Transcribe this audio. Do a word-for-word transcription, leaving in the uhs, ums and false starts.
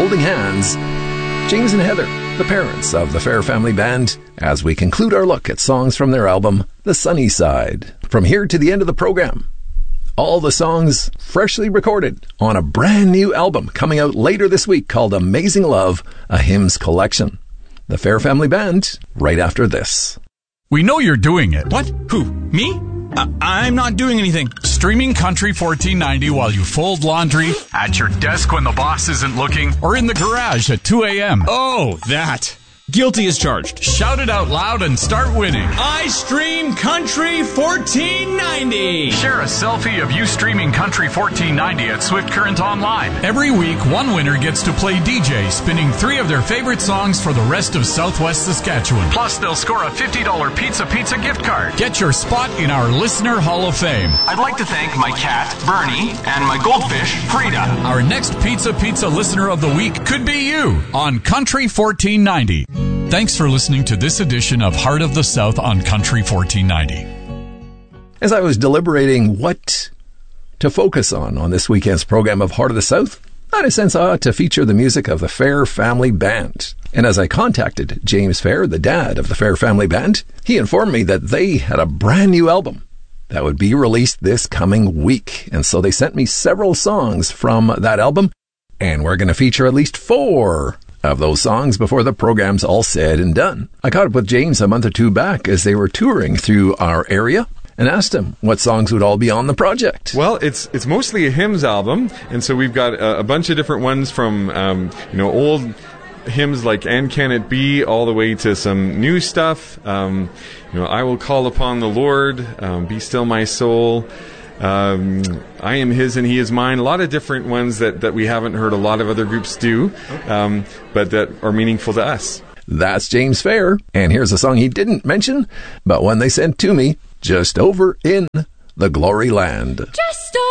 holding hands. James and Heather, the parents of the Fair Family Band, as we conclude our look at songs from their album, The Sunny Side. From here to the end of the program, all the songs freshly recorded on a brand new album coming out later this week called Amazing Love, a Hymns Collection. The Fair Family Band, right after this. We know you're doing it. What? Who? Me? Uh, I'm not doing anything. Streaming Country fourteen ninety while you fold laundry, at your desk when the boss isn't looking, or in the garage at two a.m. Oh, that. Guilty as charged. Shout it out loud and start winning. I stream Country fourteen ninety. Share a selfie of you streaming Country fourteen ninety at Swift Current Online. Every week, one winner gets to play D J, spinning three of their favorite songs for the rest of Southwest Saskatchewan. Plus, they'll score a fifty dollars Pizza Pizza gift card. Get your spot in our Listener Hall of Fame. I'd like to thank my cat, Bernie, and my goldfish, Frida. Our next Pizza Pizza Listener of the Week could be you on Country fourteen ninety. Thanks for listening to this edition of Heart of the South on Country fourteen ninety. As I was deliberating what to focus on on this weekend's program of Heart of the South, I had a sense I ought to feature the music of the Fair Family Band. And as I contacted James Fair, the dad of the Fair Family Band, he informed me that they had a brand new album that would be released this coming week. And so they sent me several songs from that album, and we're going to feature at least four of those songs before the program's all said and done. I caught up with James a month or two back as they were touring through our area and asked him what songs would all be on the project. Well, it's it's mostly a hymns album, and so we've got a, a bunch of different ones from um, you know old hymns like "And Can It Be" all the way to some new stuff. Um, you know, "I Will Call Upon the Lord," um, "Be Still My Soul." Um, I Am His and He Is Mine. A lot of different ones that, that we haven't heard a lot of other groups do, um, but that are meaningful to us. That's James Fair, and here's a song he didn't mention, but one they sent to me just over in the Glory Land. Just